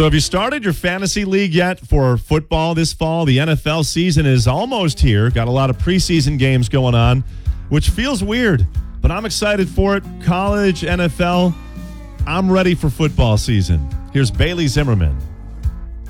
So have you started your fantasy league yet for football this fall? The NFL season is almost here. Got a lot of preseason games going on, which feels weird, but I'm excited for it. College, NFL, I'm ready for football season. Here's Bailey Zimmerman.